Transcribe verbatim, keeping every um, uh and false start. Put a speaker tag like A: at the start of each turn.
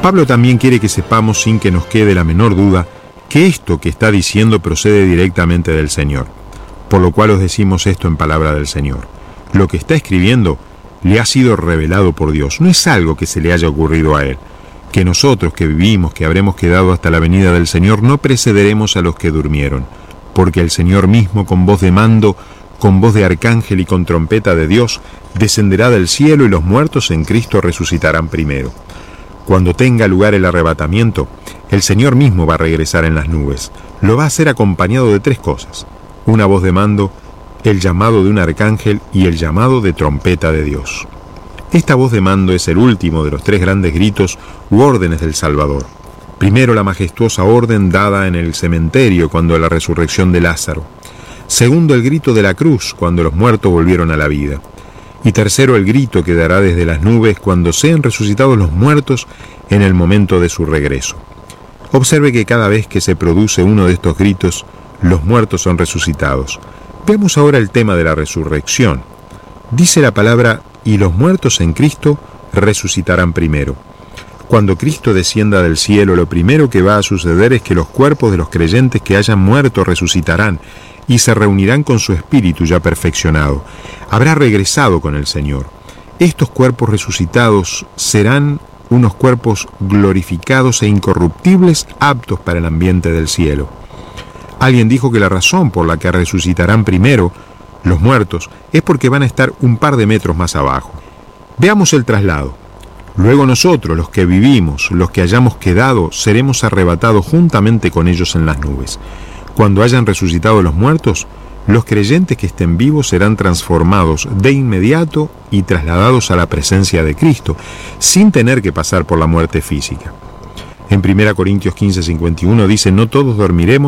A: Pablo también quiere que sepamos, sin que nos quede la menor duda, que esto que está diciendo procede directamente del Señor, por lo cual os decimos esto en palabra del Señor. Lo que está escribiendo le ha sido revelado por Dios, no es algo que se le haya ocurrido a él. Que nosotros que vivimos, que habremos quedado hasta la venida del Señor, no precederemos a los que durmieron, porque el Señor mismo, con voz de mando, con voz de arcángel y con trompeta de Dios, descenderá del cielo y los muertos en Cristo resucitarán primero. Cuando tenga lugar el arrebatamiento, el Señor mismo va a regresar en las nubes. Lo va a hacer acompañado de tres cosas: una voz de mando, el llamado de un arcángel y el llamado de trompeta de Dios. Esta voz de mando es el último de los tres grandes gritos u órdenes del Salvador. Primero, la majestuosa orden dada en el cementerio cuando la resurrección de Lázaro. Segundo, el grito de la cruz cuando los muertos volvieron a la vida. Y tercero, el grito que dará desde las nubes cuando sean resucitados los muertos en el momento de su regreso. Observe que cada vez que se produce uno de estos gritos, los muertos son resucitados. Veamos ahora el tema de la resurrección. Dice la palabra: y los muertos en Cristo resucitarán primero. Cuando Cristo descienda del cielo, lo primero que va a suceder es que los cuerpos de los creyentes que hayan muerto resucitarán y se reunirán con su espíritu ya perfeccionado. Habrá regresado con el Señor. Estos cuerpos resucitados serán unos cuerpos glorificados e incorruptibles, aptos para el ambiente del cielo. Alguien dijo que la razón por la que resucitarán primero los muertos es porque van a estar un par de metros más abajo. Veamos el traslado. Luego nosotros, los que vivimos, los que hayamos quedado, seremos arrebatados juntamente con ellos en las nubes. Cuando hayan resucitado los muertos, los creyentes que estén vivos serán transformados de inmediato y trasladados a la presencia de Cristo, sin tener que pasar por la muerte física. En primera Corintios quince, cincuenta y uno dice: no todos dormiremos,